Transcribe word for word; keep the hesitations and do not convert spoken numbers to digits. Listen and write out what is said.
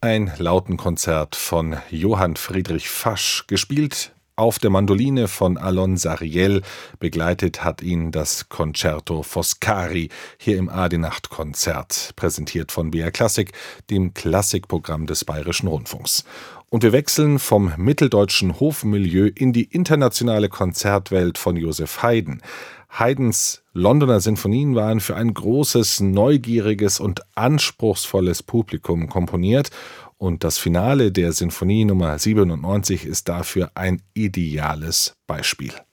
Ein Lautenkonzert von Johann Friedrich Fasch, gespielt auf der Mandoline von Alon Sariel. Begleitet hat ihn das Concerto Foscari hier im A-D-Nacht-Konzert, präsentiert von B R Klassik, dem Klassikprogramm des Bayerischen Rundfunks. Und wir wechseln vom mitteldeutschen Hofmilieu in die internationale Konzertwelt von Joseph Haydn. Haydns Londoner Sinfonien waren für ein großes, neugieriges und anspruchsvolles Publikum komponiert, und das Finale der Sinfonie Nummer siebenundneunzig ist dafür ein ideales Beispiel.